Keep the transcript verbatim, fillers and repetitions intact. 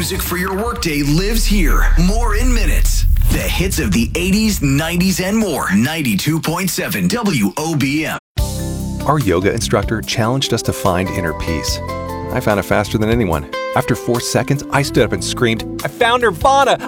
music for your workday lives here. More in minutes. The hits of the eighties, nineties, and more. ninety-two point seven W O B M. Our yoga instructor challenged us to find inner peace. I found it faster than anyone. After four seconds, I stood up and screamed, "I found Nirvana!